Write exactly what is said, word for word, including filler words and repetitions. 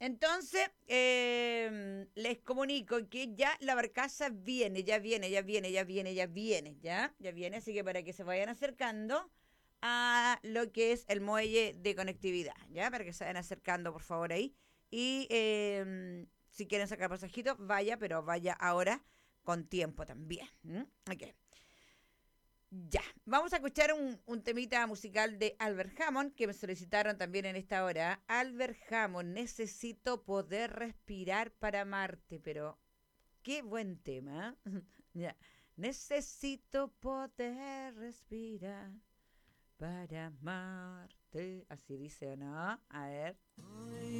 Entonces, eh, les comunico que ya la barcaza viene, ya viene, ya viene, ya viene, ya viene, ya, ya viene, así que para que se vayan acercando a lo que es el muelle de conectividad, ya, para que se vayan acercando, por favor, ahí. Y eh, si quieren sacar pasajitos, vaya, pero vaya ahora con tiempo también. ¿Mm? Ok. Ya, vamos a escuchar un, un temita musical de Albert Hammond que me solicitaron también en esta hora. Albert Hammond, necesito poder respirar para amarte, pero qué buen tema. ¿Eh? Ya, necesito poder respirar para amarte. Así dice, ¿o no? A ver.